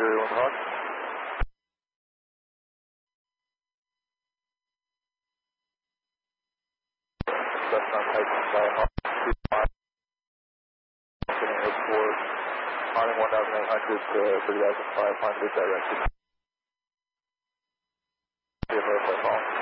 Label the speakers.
Speaker 1: Jerry 1 Hawk. Cessna Tyson by Hawk 2 miles. Heading toward climbing 1,800 to 3,500 direction. Verify call.